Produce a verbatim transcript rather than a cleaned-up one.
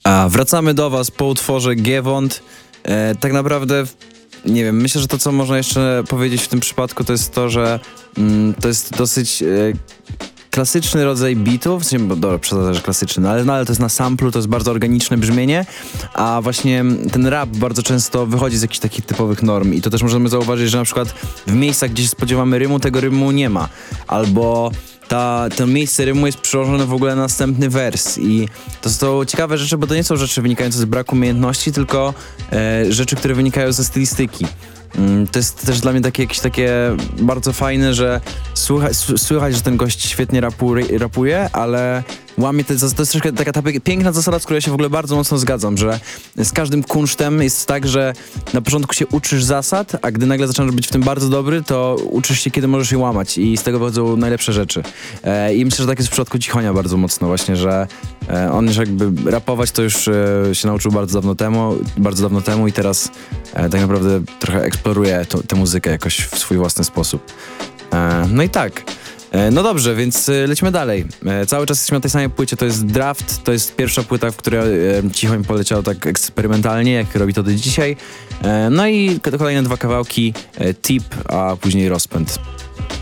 A wracamy do was po utworze Giewont. E, tak naprawdę, nie wiem, myślę, że to, co można jeszcze powiedzieć w tym przypadku, to jest to, że mm, to jest dosyć e, klasyczny rodzaj beatów, w sensie, bo dobra, przesadzę, że klasyczny, no ale, no ale to jest na samplu, to jest bardzo organiczne brzmienie, a właśnie ten rap bardzo często wychodzi z jakichś takich typowych norm i to też możemy zauważyć, że na przykład w miejscach, gdzie się spodziewamy rymu, tego rymu nie ma, albo ta, to miejsce rymu jest przyłożone w ogóle na następny wers i to są ciekawe rzeczy, bo to nie są rzeczy wynikające z braku umiejętności, tylko e, rzeczy, które wynikają ze stylistyki. To jest też dla mnie takie, jakieś takie bardzo fajne, że słychać, słychać, że ten gość świetnie rapuje, rapuje, ale łamie te, to jest troszkę taka ta piękna zasada, z której ja się w ogóle bardzo mocno zgadzam, że z każdym kunsztem jest tak, że na początku się uczysz zasad, a gdy nagle zaczynasz być w tym bardzo dobry, to uczysz się, kiedy możesz je łamać i z tego wychodzą najlepsze rzeczy. E, I myślę, że tak jest w przypadku Cichonia bardzo mocno właśnie, że e, on już jakby rapować to już e, się nauczył bardzo dawno temu, bardzo dawno temu i teraz e, tak naprawdę trochę eksploruje to, tę muzykę jakoś w swój własny sposób. E, no i tak. No dobrze, więc lecimy dalej. Cały czas jesteśmy na tej samej płycie, to jest Draft, to jest pierwsza płyta, w której Cichoń poleciał tak eksperymentalnie, jak robi to do dzisiaj. No i kolejne dwa kawałki, Tip, a później Rozpęd.